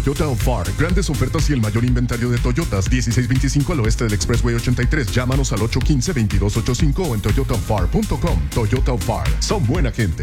Toyota of Far. Grandes ofertas y el mayor inventario de Toyotas. 1625 al oeste del Expressway 83. Llámanos al 815-2285 o en toyotaofar.com. Toyota of Far. Son buena gente.